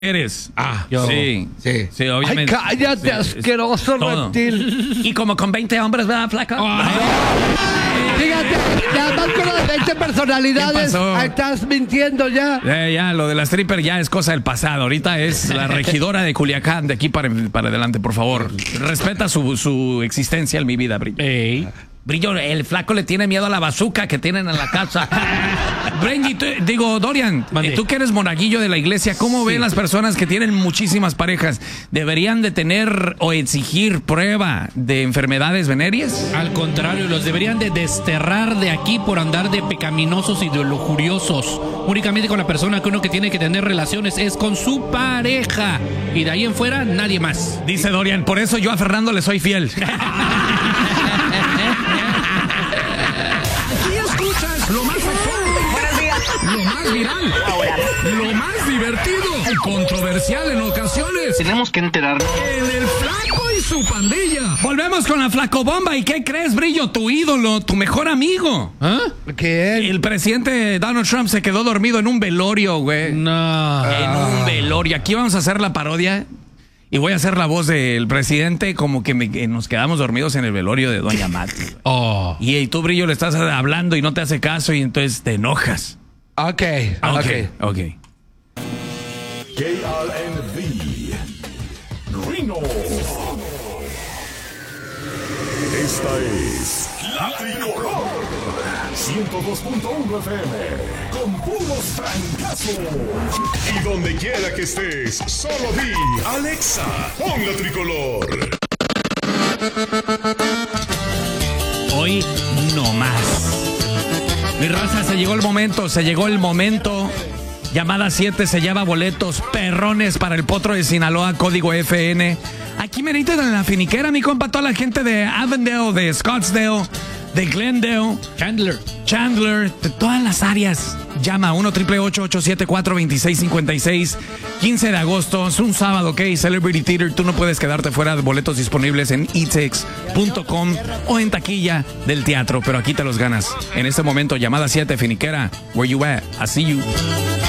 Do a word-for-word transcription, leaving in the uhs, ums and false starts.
eres. Ah, yo. Sí, sí, sí, obviamente. Ay, cállate, sí, asqueroso reptil. Y como con veinte hombres, ¿verdad, flaco? Oh. Fíjate, ya más con las veinte personalidades. Estás mintiendo ya. Eh, ya, lo de la stripper ya es cosa del pasado. Ahorita es la regidora de Culiacán, de aquí para, para adelante, por favor. Respeta su, su existencia en mi vida, Brillo. Ey. Brillo, el flaco le tiene miedo a la bazooka que tienen en la casa. Brengy, digo, Dorian, Mande. Tú que eres monaguillo de la iglesia, ¿cómo sí. ven las personas que tienen muchísimas parejas? ¿Deberían de tener o exigir prueba de enfermedades venéreas? Al contrario, los deberían de desterrar de aquí por andar de pecaminosos y de lujuriosos. Únicamente con la persona que uno que tiene que tener relaciones es con su pareja. Y de ahí en fuera, nadie más. Dice Dorian, por eso yo a Fernando le soy fiel. Lo más lo más viral, lo más divertido y controversial en ocasiones. Tenemos que enterarnos. En el Flaco y su pandilla. Volvemos con la Flaco Bomba. ¿Y qué crees, Brillo? Tu ídolo, tu mejor amigo. ¿Ah? ¿Qué? El presidente Donald Trump se quedó dormido en un velorio, güey. No. En un velorio. Aquí vamos a hacer la parodia. Y voy a hacer la voz del presidente como que, me, que nos quedamos dormidos en el velorio de Doña Mati. Oh. Y, y tú, Brillo, le estás hablando y no te hace caso y entonces te enojas. Ok, ok. Ok. K R N V Reno. Esta es La Tricolor ciento dos punto uno F M con puros francazos. Y donde quiera que estés, solo di Alexa, pon La Tricolor. Hoy no más. Mi raza, se llegó el momento, se llegó el momento. Llamada siete se lleva boletos perrones para el Potro de Sinaloa, código F N. Aquí merita en la finiquera, mi compa, toda la gente de Avondale, de Scottsdale, de Glendale, Chandler, Chandler, de todas las áreas. Llama uno triple ocho ocho siete cuatro dos seis cinco seis. quince de agosto, es un sábado, ¿ok? Celebrity Theater, tú no puedes quedarte fuera de boletos disponibles en e tix punto com o en taquilla del teatro, pero aquí te los ganas. En este momento, llamada siete, finiquera, where you at? I see you.